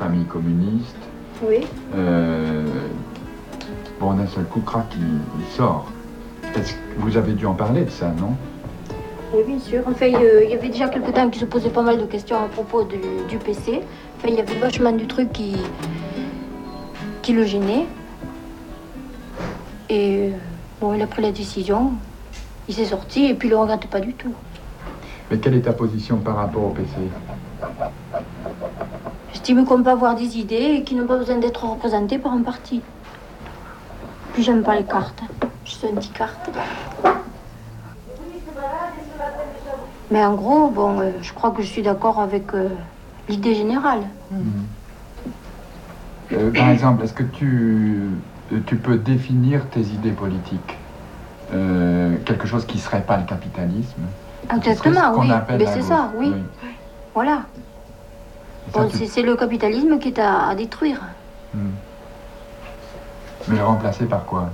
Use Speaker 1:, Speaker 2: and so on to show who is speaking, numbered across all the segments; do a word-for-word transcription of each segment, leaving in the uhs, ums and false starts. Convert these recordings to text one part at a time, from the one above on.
Speaker 1: famille communiste.
Speaker 2: Oui.
Speaker 1: Euh, bon, d'un seul coup, crac, il, il sort. Est-ce que vous avez dû en parler de ça, non?
Speaker 2: Oui, bien sûr. Enfin, euh, il y avait déjà quelques temps qui se posaient pas mal de questions à propos du, du P C. Enfin, il y avait vachement du truc qui, qui le gênait. Et bon, il a pris la décision, il s'est sorti et puis il le regrette pas du tout.
Speaker 1: Mais quelle est ta position par rapport au P C?
Speaker 2: J'estime qu'on peut avoir des idées et qui n'ont pas besoin d'être représentées par un parti. Puis j'aime pas les cartes. Je suis anti-carte. Mais en gros, bon, euh, je crois que je suis d'accord avec euh, l'idée générale.
Speaker 1: Mmh. Euh, par exemple, est-ce que tu, tu peux définir tes idées politiques? Euh, quelque chose qui ne serait pas le capitalisme?
Speaker 2: Exactement, oui. Mais c'est
Speaker 1: gauche.
Speaker 2: ça, oui.
Speaker 1: Oui.
Speaker 2: Voilà.
Speaker 1: Ça,
Speaker 2: Bon,
Speaker 1: tu...
Speaker 2: c'est, c'est le capitalisme qui est à, à détruire.
Speaker 1: Mmh. Mais le remplacer par quoi?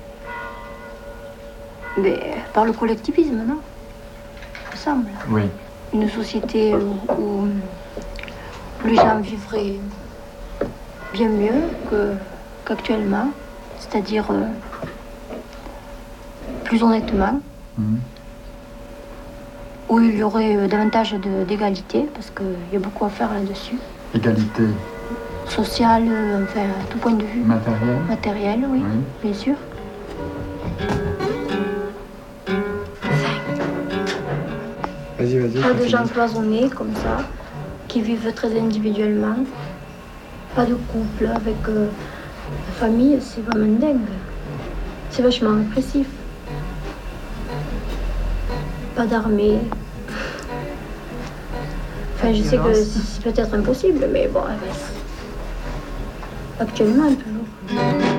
Speaker 2: Mais par le collectivisme, non? Il me semble.
Speaker 1: Oui.
Speaker 2: Une société où, où les gens vivraient bien mieux que, qu'actuellement, c'est-à-dire euh, plus honnêtement,
Speaker 1: Mmh.
Speaker 2: où il y aurait euh, davantage de, d'égalité, parce qu'il y a beaucoup à faire là-dessus.
Speaker 1: Égalité
Speaker 2: Sociale, euh, enfin, à tout point de vue.
Speaker 1: matérielle?
Speaker 2: Matériel, oui,
Speaker 1: Oui.
Speaker 2: bien sûr.
Speaker 1: Vas-y, vas-y.
Speaker 2: Pas de gens cloisonnés comme ça, qui vivent très individuellement. Pas de couple avec euh, la famille, c'est vraiment dingue. C'est vachement répressif. Pas d'armée. Enfin, je sais que c'est peut-être impossible, mais bon, actuellement, toujours.